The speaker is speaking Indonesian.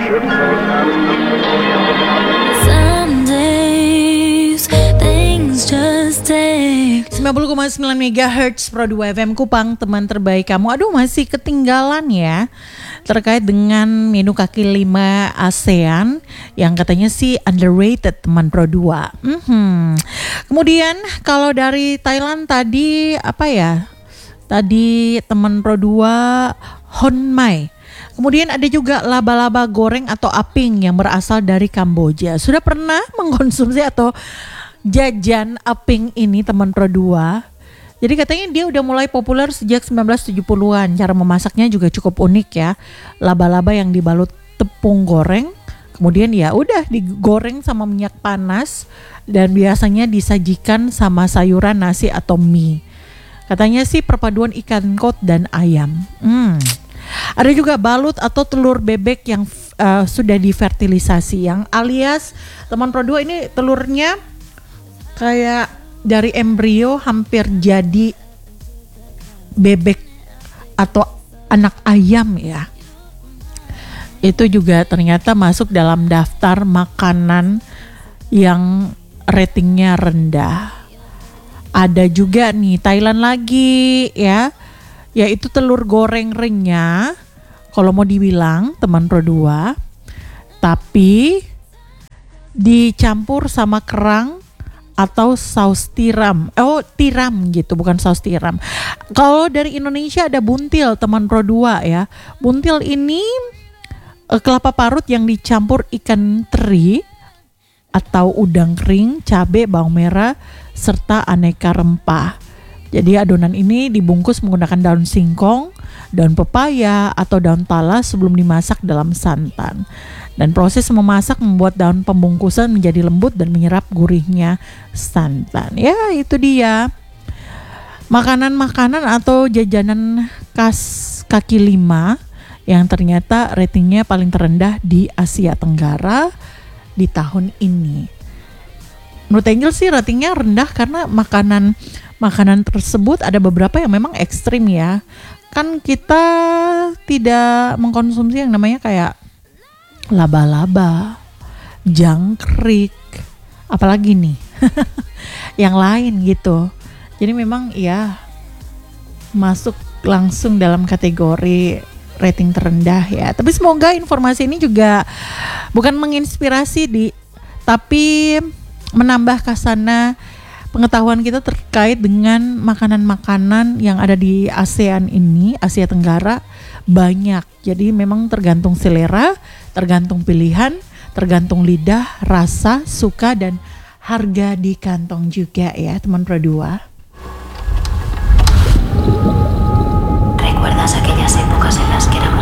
Some days things just take 90,9 MHz Pro 2 FM Kupang, teman terbaik kamu. Aduh, masih ketinggalan ya terkait dengan menu kaki lima ASEAN yang katanya sih underrated, teman Pro 2. Kemudian kalau dari Thailand tadi apa ya? Tadi teman Pro 2 Honmai. Kemudian ada juga laba-laba goreng atau aping yang berasal dari Kamboja. Sudah pernah mengkonsumsi atau jajan aping ini, teman Pro 2? Jadi katanya dia udah mulai populer sejak 1970-an. Cara memasaknya juga cukup unik ya. Laba-laba yang dibalut tepung goreng, kemudian ya udah digoreng sama minyak panas dan biasanya disajikan sama sayuran, nasi atau mie. Katanya sih perpaduan ikan kod dan ayam. Ada juga balut atau telur bebek yang sudah divertilisasi, yang alias teman Pro 2 ini telurnya kayak dari embrio hampir jadi bebek atau anak ayam ya. Itu juga ternyata masuk dalam daftar makanan yang ratingnya rendah. Ada juga nih Thailand lagi ya, yaitu telur goreng renyah kalau mau dibilang, teman Pro 2, tapi dicampur sama kerang atau saus tiram. Tiram gitu, bukan saus tiram. Kalau dari Indonesia ada buntil, teman Pro 2 ya. Buntil ini kelapa parut yang dicampur ikan teri atau udang kering, cabai, bawang merah serta aneka rempah. Jadi adonan ini dibungkus menggunakan daun singkong, daun pepaya atau daun talas sebelum dimasak dalam santan. Dan proses memasak membuat daun pembungkusan menjadi lembut dan menyerap gurihnya santan. Ya, itu dia makanan-makanan atau jajanan khas kaki lima yang ternyata ratingnya paling terendah di Asia Tenggara di tahun ini. Menurut Angel sih ratingnya rendah karena makanan tersebut ada beberapa yang memang ekstrim ya. Kan kita tidak mengkonsumsi yang namanya kayak laba-laba, jangkrik, apalagi nih yang lain gitu. Jadi memang ya masuk langsung dalam kategori rating terendah ya. Tapi semoga informasi ini juga bukan menginspirasi tapi menambah kasana pengetahuan kita terkait dengan makanan-makanan yang ada di ASEAN ini, Asia Tenggara banyak. Jadi memang tergantung selera, tergantung pilihan, tergantung lidah, rasa, suka dan harga di kantong juga ya, teman Pro 2. ¿Recuerdas aquellas épocas en las que éramos